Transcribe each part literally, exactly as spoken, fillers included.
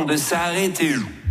temps de s'arrêter.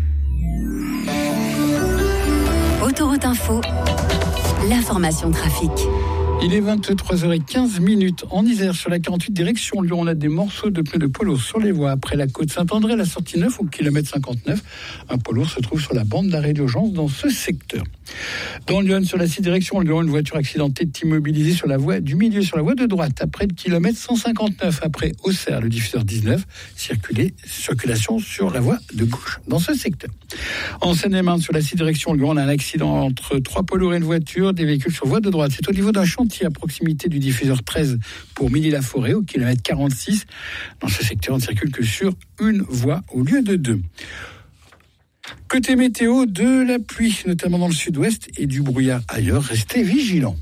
Autoroute Info, l'information trafic. Il est vingt-trois heures quinze en Isère sur la quarante-huit direction Lyon. On a des morceaux de pneus de poids lourd sur les voies après la côte Saint-André, la sortie neuf au kilomètre cinquante-neuf. Un poids lourd se trouve sur la bande d'arrêt d'urgence dans ce secteur. Dans Lyon, sur la six direction Lyon, une voiture accidentée est immobilisée sur la voie du milieu, sur la voie de droite, après le kilomètre cent cinquante-neuf. Après Auxerre, le diffuseur dix-neuf, circuler, circulation sur la voie de gauche dans ce secteur. En Seine-et-Marne, sur la six direction Lyon, on a un accident entre trois poids lourds et une voiture, des véhicules sur voie de droite. C'est au niveau d'un chantier à proximité du diffuseur treize pour Milly-la-Forêt, au kilomètre quarante-six. Dans ce secteur, on ne circule que sur une voie au lieu de deux. Côté météo, de la pluie, notamment dans le sud-ouest, et du brouillard ailleurs. Restez vigilants.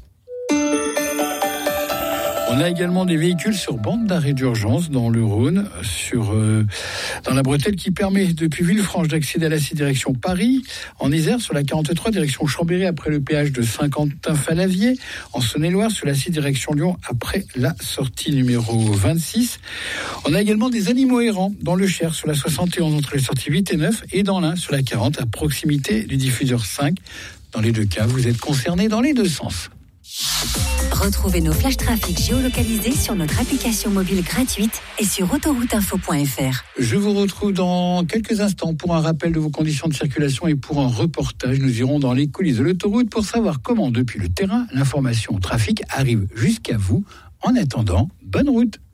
On a également des véhicules sur bande d'arrêt d'urgence dans le Rhône, sur, euh, dans la bretelle qui permet depuis Villefranche d'accéder à la six direction Paris. En Isère, sur la quarante-trois direction Chambéry après le péage de Saint-Quentin-Falavier. En Saône-et-Loire, sur la six direction Lyon après la sortie numéro vingt-six. On a également des animaux errants dans le Cher sur la soixante et onze entre les sorties huit et neuf et dans l'Ain sur la quarante à proximité du diffuseur cinq. Dans les deux cas, vous êtes concernés dans les deux sens. Retrouvez nos flash trafic géolocalisés sur notre application mobile gratuite et sur autoroute info point f r. Je vous retrouve dans quelques instants pour un rappel de vos conditions de circulation et pour un reportage. Nous irons dans les coulisses de l'autoroute pour savoir comment, depuis le terrain, l'information au trafic arrive jusqu'à vous. En attendant, bonne route.